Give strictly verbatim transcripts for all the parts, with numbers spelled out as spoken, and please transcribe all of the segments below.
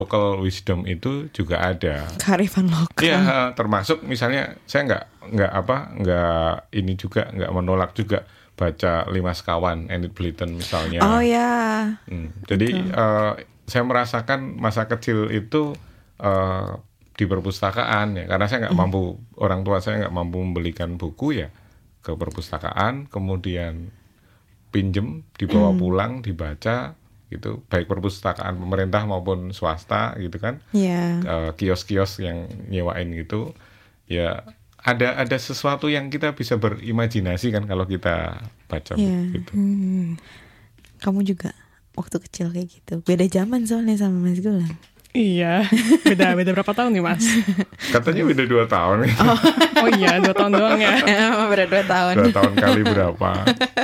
local wisdom itu juga ada. Kearifan lokal. Iya, termasuk misalnya saya nggak nggak apa nggak ini juga nggak menolak juga baca Lima Sekawan Enid Blyton misalnya. Oh ya. Hmm, jadi uh, saya merasakan masa kecil itu uh, di perpustakaan ya, karena saya nggak mm. mampu, orang tua saya nggak mampu membelikan buku ya, ke perpustakaan, kemudian pinjem, dibawa mm. pulang, dibaca. Gitu, baik perpustakaan pemerintah maupun swasta gitu kan, yeah. uh, kios-kios yang nyewain gitu, ya ada ada sesuatu yang kita bisa berimajinasi kan kalau kita baca yeah. buku gitu. Hmm. Kamu juga waktu kecil kayak gitu, beda zaman soalnya sama Mas Gulang. Iya, beda beda berapa tahun nih Mas? Katanya beda dua tahun. Oh, oh iya dua tahun doang ya? Beda dua tahun. Dua tahun kali berapa?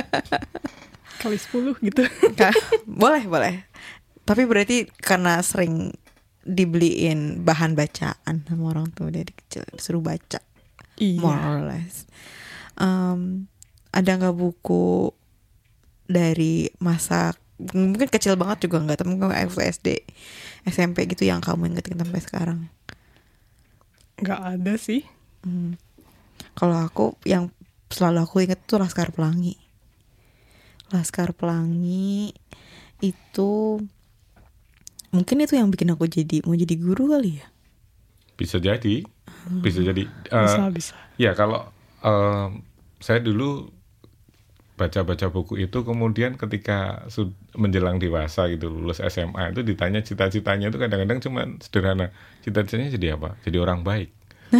Kali sepuluh gitu. Boleh, boleh. Tapi berarti karena sering dibeliin bahan bacaan sama orang tua dari kecil, disuruh baca. Iya. More or less. Um, ada gak buku dari masa, mungkin kecil banget juga gak, tapi kayak S D, S M P gitu yang kamu ingetin sampai sekarang? Gak ada sih. Hmm. Kalau aku, yang selalu aku inget tuh Laskar Pelangi. Laskar Pelangi itu mungkin itu yang bikin aku jadi mau jadi guru kali ya. Bisa jadi, hmm. bisa jadi. Uh, bisa bisa. Ya kalau uh, saya dulu baca-baca buku itu, kemudian ketika sud- menjelang dewasa gitu, lulus S M A itu ditanya cita-citanya itu kadang-kadang cuma sederhana. Cita-citanya jadi apa? Jadi orang baik.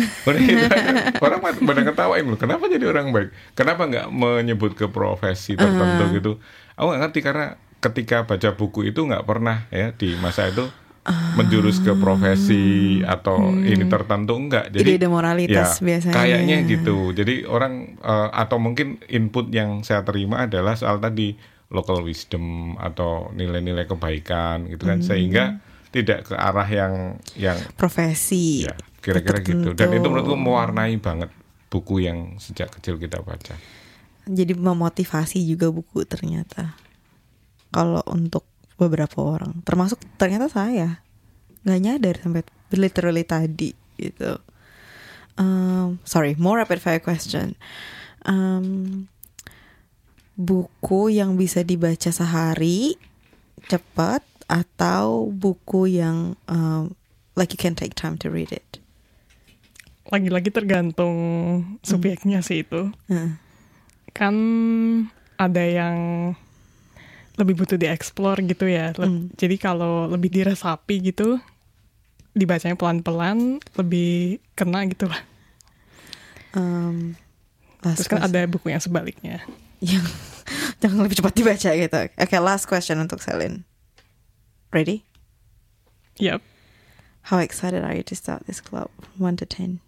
Orang pada ketawain loh, kenapa jadi orang baik? Kenapa nggak menyebut ke profesi tertentu uh. gitu? Aku nggak ngerti, karena ketika baca buku itu nggak pernah ya di masa itu uh. menjurus ke profesi atau hmm. ini tertentu, enggak. Jadi ide moralitas ya, biasanya. Kayaknya gitu. Jadi orang uh, atau mungkin input yang saya terima adalah soal tadi local wisdom atau nilai-nilai kebaikan gitu kan, hmm. sehingga tidak ke arah yang yang profesi. Ya, kira-kira gitu. Dan itu menurutku mewarnai banget buku yang sejak kecil kita baca. Jadi memotivasi juga buku ternyata. Kalau untuk beberapa orang, termasuk ternyata saya, nggak nyadar sampai literally tadi gitu. Um, sorry, more rapid fire question. Um, buku yang bisa dibaca sehari cepat atau buku yang um, like you can take time to read it? Lagi-lagi tergantung subjeknya hmm. sih itu. Hmm. Kan ada yang lebih butuh dieksplor gitu ya. Le- hmm. Jadi kalau lebih diresapi gitu, dibacanya pelan-pelan, lebih kena gitu lah. Um, Terus kan ada buku yang sebaliknya. Yang jangan lebih cepat dibaca gitu. Oke, okay, last question untuk Celine. Ready? Yep. How excited are you to start this club? One to ten.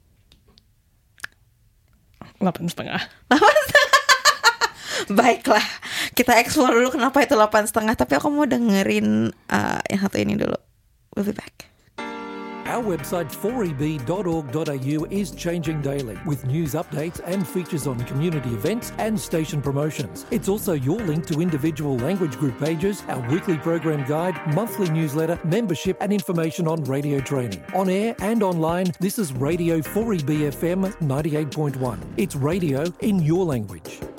Delapan setengah. Delapan setengah. Baiklah, kita explore dulu kenapa itu delapan setengah. Tapi aku mau dengerin uh, yang satu ini dulu. We'll be back. Our website four e b dot org dot a u is changing daily with news updates and features on community events and station promotions. It's also your link to individual language group pages, our weekly program guide, monthly newsletter, membership and information on radio training. On air and online, this is Radio four E B F M ninety-eight point one. It's radio in your language.